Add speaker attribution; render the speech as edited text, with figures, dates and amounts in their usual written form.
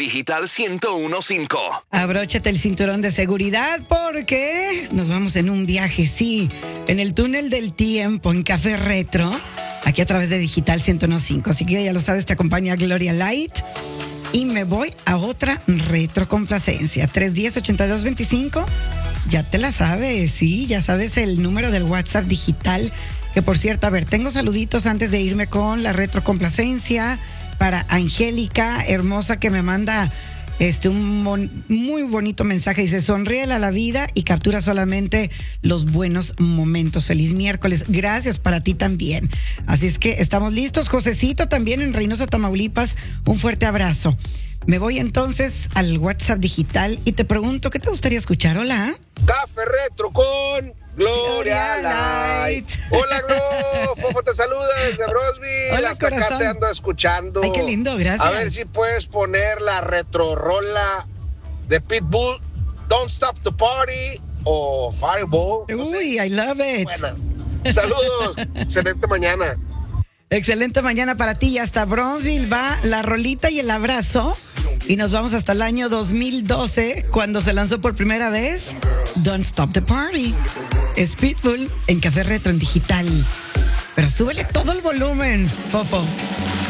Speaker 1: Digital 101.5.
Speaker 2: Abróchate el cinturón de seguridad porque nos vamos en un viaje, sí, en el túnel del tiempo, en Café Retro, aquí a través de Digital 101.5. Así que ya lo sabes, te acompaña Gloria Light. Y me voy a otra retrocomplacencia. 310-8225. Ya te la sabes, sí, ya sabes el número del WhatsApp digital. Que por cierto, a ver, tengo saluditos antes de irme con la retrocomplacencia para Angélica, hermosa, que me manda un muy bonito mensaje. Dice, sonríele a la vida y captura solamente los buenos momentos. Feliz miércoles. Gracias para ti también. Así es que estamos listos. Josecito también en Reynosa, Tamaulipas. Un fuerte abrazo. Me voy entonces al WhatsApp digital y te pregunto, ¿qué te gustaría escuchar? Hola.
Speaker 3: Café Retro con Gloria Light. Hola, Glo. Fofo te saluda desde Roseville.
Speaker 2: Hola,
Speaker 3: hasta
Speaker 2: corazón.
Speaker 3: acá te ando escuchando.
Speaker 2: Ay, qué lindo, gracias.
Speaker 3: A ver si puedes poner la retrorola de Pitbull, Don't Stop the Party o Fireball. No sé.
Speaker 2: Uy, I love it.
Speaker 3: Buena. Saludos. Excelente mañana.
Speaker 2: Excelente mañana para ti. Y hasta Bronzeville va la rolita y el abrazo. Y nos vamos hasta el año 2012, cuando se lanzó por primera vez Don't Stop the Party. Es Pitbull en Café Retro en digital. Pero súbele todo el volumen, Fofo.